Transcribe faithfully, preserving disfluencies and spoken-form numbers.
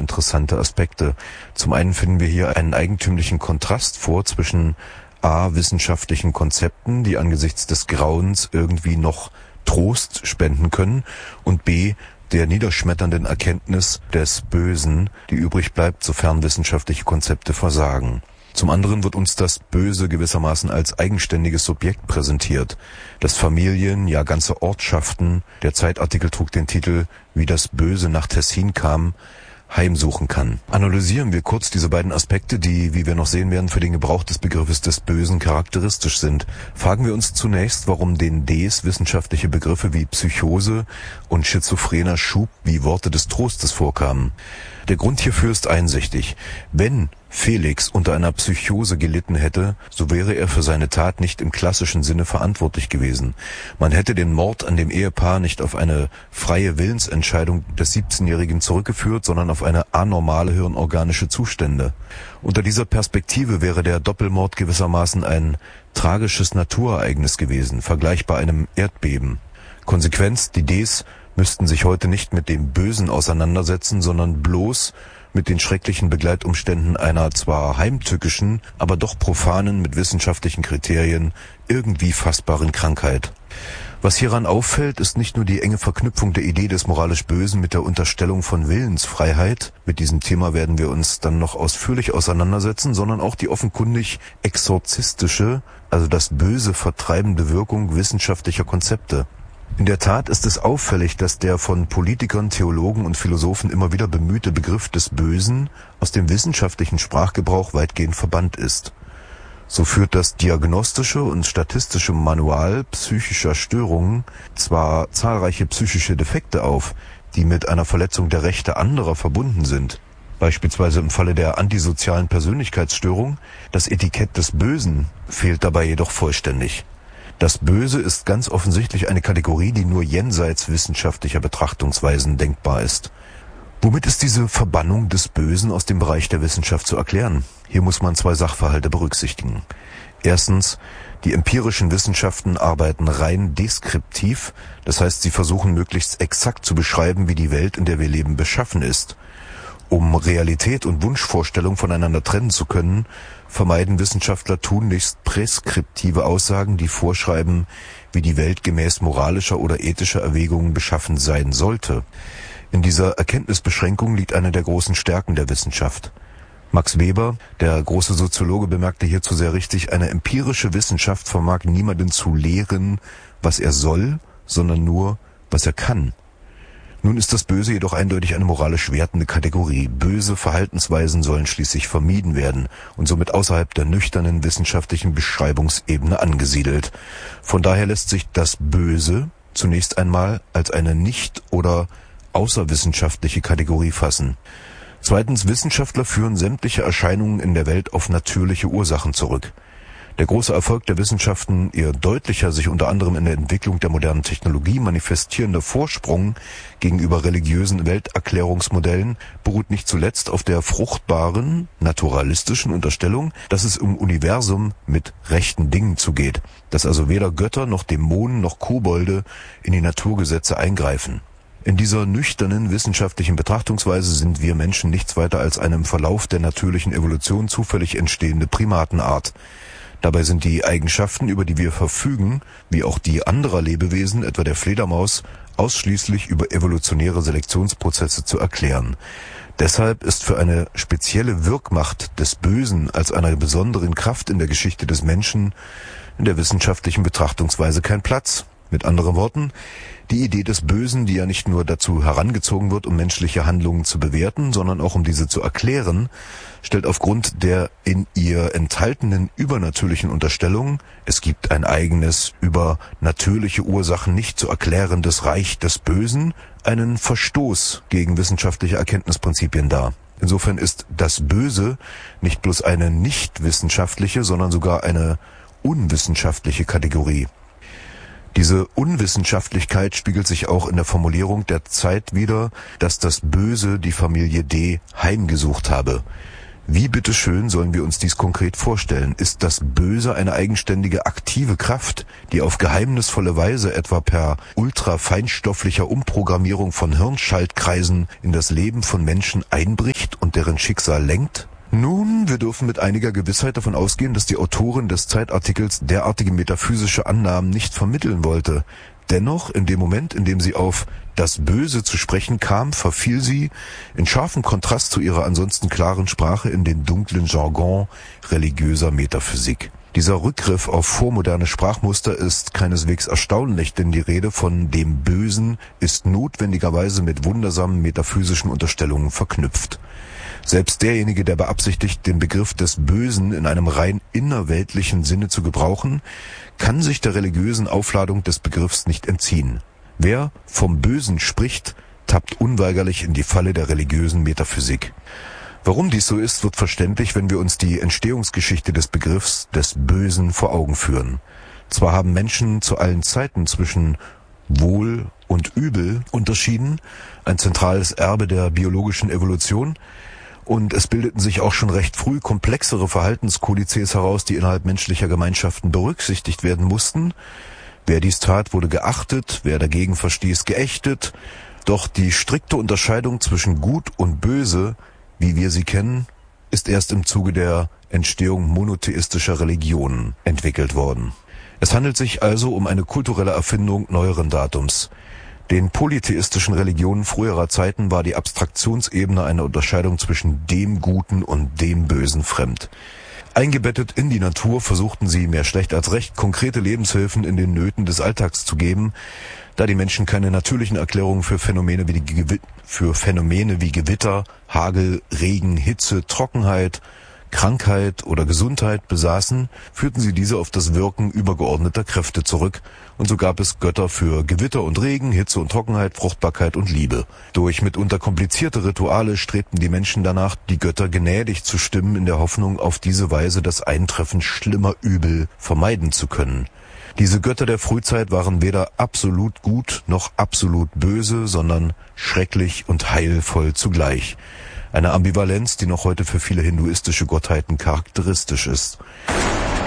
interessante Aspekte. Zum einen finden wir hier einen eigentümlichen Kontrast vor zwischen a. wissenschaftlichen Konzepten, die angesichts des Grauens irgendwie noch Trost spenden können, und b. der niederschmetternden Erkenntnis des Bösen, die übrig bleibt, sofern wissenschaftliche Konzepte versagen. Zum anderen wird uns das Böse gewissermaßen als eigenständiges Subjekt präsentiert, das Familien, ja ganze Ortschaften, der Zeitartikel trug den Titel »Wie das Böse nach Tessin kam«, heimsuchen kann. Analysieren wir kurz diese beiden Aspekte, die, wie wir noch sehen werden, für den Gebrauch des Begriffes des Bösen charakteristisch sind. Fragen wir uns zunächst, warum den Ds wissenschaftliche Begriffe wie Psychose und schizophrener Schub wie Worte des Trostes vorkamen. Der Grund hierfür ist einsichtig. Wenn Felix unter einer Psychose gelitten hätte, so wäre er für seine Tat nicht im klassischen Sinne verantwortlich gewesen. Man hätte den Mord an dem Ehepaar nicht auf eine freie Willensentscheidung des siebzehnjährigen zurückgeführt, sondern auf eine anormale hirnorganische Zustände. Unter dieser Perspektive wäre der Doppelmord gewissermaßen ein tragisches Naturereignis gewesen, vergleichbar einem Erdbeben. Konsequenz, die Ds müssten sich heute nicht mit dem Bösen auseinandersetzen, sondern bloß mit den schrecklichen Begleitumständen einer zwar heimtückischen, aber doch profanen, mit wissenschaftlichen Kriterien irgendwie fassbaren Krankheit. Was hieran auffällt, ist nicht nur die enge Verknüpfung der Idee des moralisch Bösen mit der Unterstellung von Willensfreiheit, mit diesem Thema werden wir uns dann noch ausführlich auseinandersetzen, sondern auch die offenkundig exorzistische, also das Böse vertreibende Wirkung wissenschaftlicher Konzepte. In der Tat ist es auffällig, dass der von Politikern, Theologen und Philosophen immer wieder bemühte Begriff des Bösen aus dem wissenschaftlichen Sprachgebrauch weitgehend verbannt ist. So führt das diagnostische und statistische Manual psychischer Störungen zwar zahlreiche psychische Defekte auf, die mit einer Verletzung der Rechte anderer verbunden sind. Beispielsweise im Falle der antisozialen Persönlichkeitsstörung, das Etikett des Bösen fehlt dabei jedoch vollständig. Das Böse ist ganz offensichtlich eine Kategorie, die nur jenseits wissenschaftlicher Betrachtungsweisen denkbar ist. Womit ist diese Verbannung des Bösen aus dem Bereich der Wissenschaft zu erklären? Hier muss man zwei Sachverhalte berücksichtigen. Erstens, die empirischen Wissenschaften arbeiten rein deskriptiv, das heißt, sie versuchen möglichst exakt zu beschreiben, wie die Welt, in der wir leben, beschaffen ist. Um Realität und Wunschvorstellung voneinander trennen zu können, vermeiden Wissenschaftler tunlichst präskriptive Aussagen, die vorschreiben, wie die Welt gemäß moralischer oder ethischer Erwägungen beschaffen sein sollte. In dieser Erkenntnisbeschränkung liegt eine der großen Stärken der Wissenschaft. Max Weber, der große Soziologe, bemerkte hierzu sehr richtig, eine empirische Wissenschaft vermag niemanden zu lehren, was er soll, sondern nur, was er kann. Nun ist das Böse jedoch eindeutig eine moralisch wertende Kategorie. Böse Verhaltensweisen sollen schließlich vermieden werden und somit außerhalb der nüchternen wissenschaftlichen Beschreibungsebene angesiedelt. Von daher lässt sich das Böse zunächst einmal als eine nicht- oder außerwissenschaftliche Kategorie fassen. Zweitens, Wissenschaftler führen sämtliche Erscheinungen in der Welt auf natürliche Ursachen zurück. Der große Erfolg der Wissenschaften, ihr deutlicher sich unter anderem in der Entwicklung der modernen Technologie manifestierender Vorsprung gegenüber religiösen Welterklärungsmodellen, beruht nicht zuletzt auf der fruchtbaren, naturalistischen Unterstellung, dass es im Universum mit rechten Dingen zugeht, dass also weder Götter noch Dämonen noch Kobolde in die Naturgesetze eingreifen. In dieser nüchternen wissenschaftlichen Betrachtungsweise sind wir Menschen nichts weiter als eine im Verlauf der natürlichen Evolution zufällig entstehende Primatenart. Dabei sind die Eigenschaften, über die wir verfügen, wie auch die anderer Lebewesen, etwa der Fledermaus, ausschließlich über evolutionäre Selektionsprozesse zu erklären. Deshalb ist für eine spezielle Wirkmacht des Bösen als einer besonderen Kraft in der Geschichte des Menschen in der wissenschaftlichen Betrachtungsweise kein Platz. Mit anderen Worten, die Idee des Bösen, die ja nicht nur dazu herangezogen wird, um menschliche Handlungen zu bewerten, sondern auch um diese zu erklären, stellt aufgrund der in ihr enthaltenen übernatürlichen Unterstellung, es gibt ein eigenes, über natürliche Ursachen nicht zu erklärendes Reich des Bösen, einen Verstoß gegen wissenschaftliche Erkenntnisprinzipien dar. Insofern ist das Böse nicht bloß eine nicht wissenschaftliche, sondern sogar eine unwissenschaftliche Kategorie. Diese Unwissenschaftlichkeit spiegelt sich auch in der Formulierung der Zeit wider, dass das Böse die Familie D. heimgesucht habe. Wie bitteschön sollen wir uns dies konkret vorstellen? Ist das Böse eine eigenständige, aktive Kraft, die auf geheimnisvolle Weise etwa per ultrafeinstofflicher Umprogrammierung von Hirnschaltkreisen in das Leben von Menschen einbricht und deren Schicksal lenkt? Nun, wir dürfen mit einiger Gewissheit davon ausgehen, dass die Autorin des Zeitartikels derartige metaphysische Annahmen nicht vermitteln wollte. Dennoch, in dem Moment, in dem sie auf das Böse zu sprechen kam, verfiel sie, in scharfem Kontrast zu ihrer ansonsten klaren Sprache, in den dunklen Jargon religiöser Metaphysik. Dieser Rückgriff auf vormoderne Sprachmuster ist keineswegs erstaunlich, denn die Rede von dem Bösen ist notwendigerweise mit wundersamen metaphysischen Unterstellungen verknüpft. Selbst derjenige, der beabsichtigt, den Begriff des Bösen in einem rein innerweltlichen Sinne zu gebrauchen, kann sich der religiösen Aufladung des Begriffs nicht entziehen. Wer vom Bösen spricht, tappt unweigerlich in die Falle der religiösen Metaphysik. Warum dies so ist, wird verständlich, wenn wir uns die Entstehungsgeschichte des Begriffs des Bösen vor Augen führen. Zwar haben Menschen zu allen Zeiten zwischen Wohl und Übel unterschieden, ein zentrales Erbe der biologischen Evolution, und es bildeten sich auch schon recht früh komplexere Verhaltenskodizes heraus, die innerhalb menschlicher Gemeinschaften berücksichtigt werden mussten. Wer dies tat, wurde geachtet, wer dagegen verstieß, geächtet. Doch die strikte Unterscheidung zwischen Gut und Böse, wie wir sie kennen, ist erst im Zuge der Entstehung monotheistischer Religionen entwickelt worden. Es handelt sich also um eine kulturelle Erfindung neueren Datums. Den polytheistischen Religionen früherer Zeiten war die Abstraktionsebene einer Unterscheidung zwischen dem Guten und dem Bösen fremd. Eingebettet in die Natur versuchten sie, mehr schlecht als recht, konkrete Lebenshilfen in den Nöten des Alltags zu geben, da die Menschen keine natürlichen Erklärungen für Phänomene wie, die Gewi- für Phänomene wie Gewitter, Hagel, Regen, Hitze, Trockenheit, Krankheit oder Gesundheit besaßen, führten sie diese auf das Wirken übergeordneter Kräfte zurück, und so gab es Götter für Gewitter und Regen, Hitze und Trockenheit, Fruchtbarkeit und Liebe. Durch mitunter komplizierte Rituale strebten die Menschen danach, die Götter gnädig zu stimmen, in der Hoffnung, auf diese Weise das Eintreffen schlimmer Übel vermeiden zu können. Diese Götter der Frühzeit waren weder absolut gut noch absolut böse, sondern schrecklich und heilvoll zugleich. Eine Ambivalenz, die noch heute für viele hinduistische Gottheiten charakteristisch ist.